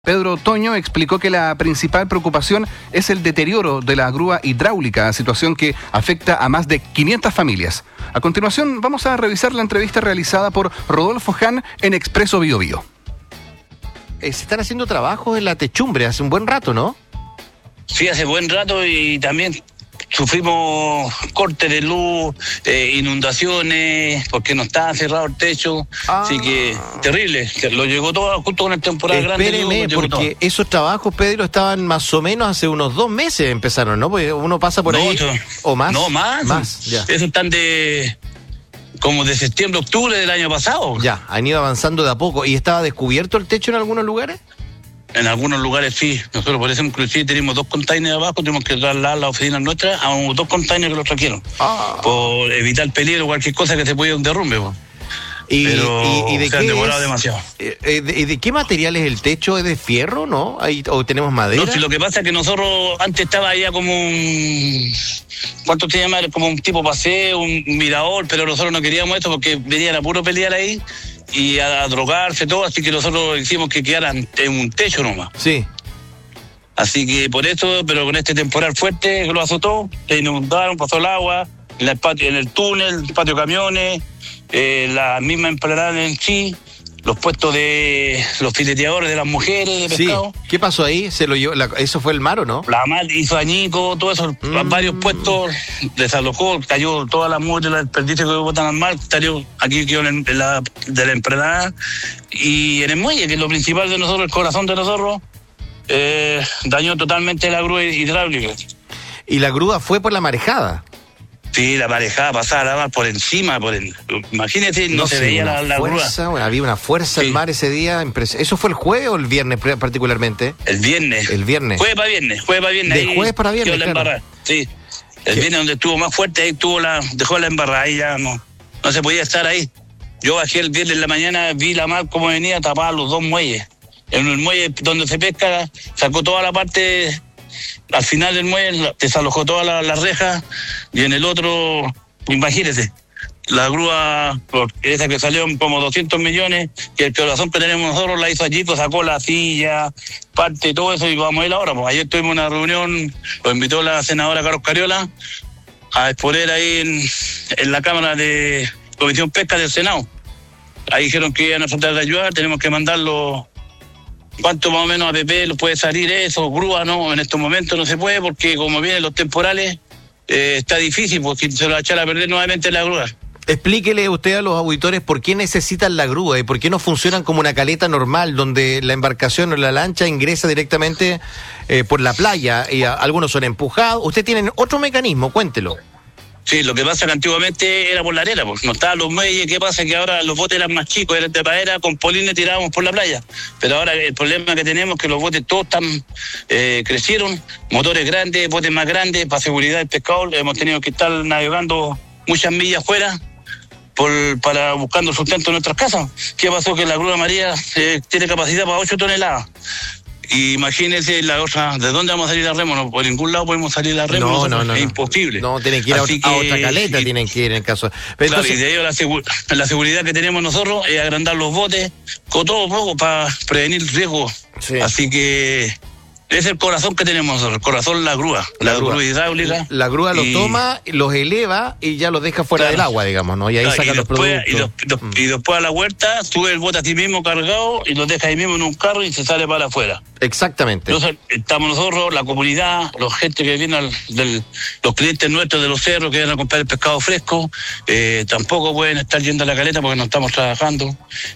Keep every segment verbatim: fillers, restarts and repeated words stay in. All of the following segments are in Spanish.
Pedro Toño explicó que la principal preocupación es el deterioro de la grúa hidráulica, situación que afecta a más de quinientas familias. A continuación vamos a revisar la entrevista realizada por Rodolfo Ján en Expreso Bio Bio. Eh, se están haciendo trabajos en la techumbre hace un buen rato, ¿no? Sí, hace buen rato y también sufrimos cortes de luz, eh, inundaciones, porque no estaba cerrado el techo, ah. Así que terrible, que lo llegó todo justo con el temporal grande. Espéreme, porque esos trabajos, Pedro, estaban más o menos hace unos dos meses empezaron, ¿no? Porque uno pasa por no, ahí, eso, ¿o más? No, más. Más, ya. Eso están de... como de septiembre, octubre del año pasado. Ya, han ido avanzando de a poco. ¿Y estaba descubierto el techo en algunos lugares? En algunos lugares sí. Nosotros, por ejemplo, inclusive tenemos dos containers abajo, tenemos que trasladar la oficina nuestra a dos containers que los trajeron. Ah. Por evitar peligro o cualquier cosa que se pudiera un derrumbe. Po. Y, Pero y, y de se han qué demorado es, demasiado. Eh, eh, de, ¿De qué material es el techo? ¿Es de fierro, no? Ahí, ¿O tenemos madera? No, si lo que pasa es que nosotros antes estaba allá como un... ¿Cuánto se llama? Como un tipo paseo, un mirador, pero nosotros no queríamos esto porque venían a puro pelear ahí y a, a drogarse todo, así que nosotros hicimos que quedaran en un techo nomás. Sí. Así que por eso, pero con este temporal fuerte que lo azotó, se inundaron, pasó el agua, en el, patio, en el túnel, el patio de camiones, eh, la misma empleada en sí, los puestos de los fileteadores de las mujeres de pescado. Sí. ¿Qué pasó ahí? ¿Se lo llevó, la, ¿Eso fue el mar o no? La mar hizo añico, todo eso, mm. varios puestos, desalojó, cayó toda la mugre, el desperdicio que botan al mar, cayó aquí quedó en la, de la empredada. Y en el muelle, que es lo principal de nosotros, el corazón de nosotros, eh, dañó totalmente la grúa hidráulica. ¿Y la grúa fue por la marejada? Sí, la marejada pasaba la mar por encima, por el, imagínese, no, no se veía la, la fuerza, grúa. Bueno, había una fuerza en sí. El mar ese día. ¿Eso fue el jueves o el viernes particularmente? El viernes. El viernes. Jueves para viernes, jueves para viernes. De ahí jueves para viernes, claro. La sí. El viernes donde estuvo más fuerte, ahí tuvo la, dejó la embarrada, ahí ya no, no se podía estar ahí. Yo bajé el viernes en la mañana, vi la mar como venía, tapaba los dos muelles. En el muelle donde se pesca, sacó toda la parte... Al final del muelle desalojó todas las la rejas y en el otro, imagínese, la grúa, esa que salió como doscientos millones, que el corazón que tenemos nosotros la hizo allí, pues sacó la silla, parte y todo eso y vamos a ir ahora. Pues ayer tuvimos una reunión, lo invitó la senadora Carlos Cariola a exponer ahí en, en la Cámara de Comisión Pesca del Senado. Ahí dijeron que iban a tratar de ayudar, tenemos que mandarlo. ¿Cuánto más o menos a P P lo puede salir eso? Grúa, no, en estos momentos no se puede porque como vienen los temporales, eh, está difícil porque se lo va a echar a perder nuevamente la grúa. Explíquele usted a los auditores por qué necesitan la grúa y por qué no funcionan como una caleta normal donde la embarcación o la lancha ingresa directamente eh, por la playa y a, algunos son empujados. Usted tiene otro mecanismo, cuéntelo. Sí, lo que pasa que antiguamente era por la arena, pues no estaban los muelles. ¿Qué pasa? Que ahora los botes eran más chicos, eran de madera, con polines tirábamos por la playa. Pero ahora el problema que tenemos es que los botes todos están eh, crecieron, motores grandes, botes más grandes, para seguridad del pescador. Hemos tenido que estar navegando muchas millas fuera por, para buscando sustento en nuestras casas. ¿Qué pasó? Que la grúa María eh, tiene capacidad para ocho toneladas. Y imagínense la otra, ¿de dónde vamos a salir a remo? No, por ningún lado podemos salir a remo, no, no, no, es no. imposible. No, tienen que ir a, que, a otra caleta, y, tienen que ir en el caso. Pero claro, entonces... y de ello la, segu- la seguridad que tenemos nosotros es agrandar los botes con todo poco para prevenir riesgos. Sí. Así que es el corazón que tenemos nosotros, el corazón la grúa, la, la grúa. grúa hidráulica. La grúa los y... toma, los eleva y ya los deja fuera claro. del agua, digamos, ¿no? Y ahí claro, sacan y los después, productos. Y, los, los, mm. y después a la huerta sube el bote a ti mismo cargado y los deja ahí mismo en un carro y se sale para afuera. Exactamente. Entonces estamos nosotros, la comunidad, los gente que viene, al, del, los clientes nuestros de los cerros que vienen a comprar el pescado fresco, eh, tampoco pueden estar yendo a la caleta porque no estamos trabajando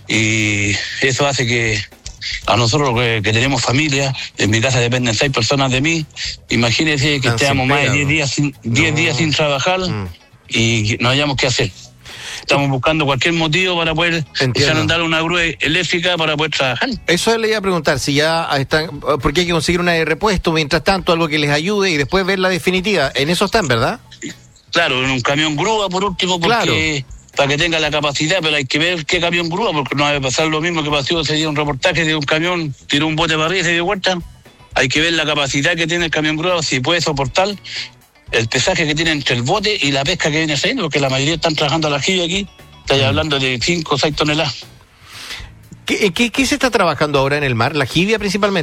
y eso hace que a nosotros que, que tenemos familia, en mi casa dependen seis personas de mí, imagínense que estemos más de diez días sin, diez no. días sin trabajar mm. y no hayamos qué hacer. Estamos buscando cualquier motivo para poder echar a andar una grúa eléctrica para poder trabajar. Eso le iba a preguntar, si ya están, porque hay que conseguir una de repuesto, mientras tanto algo que les ayude y después ver la definitiva. En eso están, ¿verdad? Claro, en un camión grúa por último, porque... Claro. Para que tenga la capacidad, pero hay que ver qué camión grúa, porque no va a pasar lo mismo que pasó, se dio un reportaje de un camión, tiró un bote para arriba y se dio vuelta. Hay que ver la capacidad que tiene el camión grúa, si puede soportar el pesaje que tiene entre el bote y la pesca que viene saliendo, porque la mayoría están trabajando al ajillo aquí, está mm. hablando de cinco o seis toneladas. ¿Qué, qué, ¿Qué se está trabajando ahora en el mar? La jibia principalmente.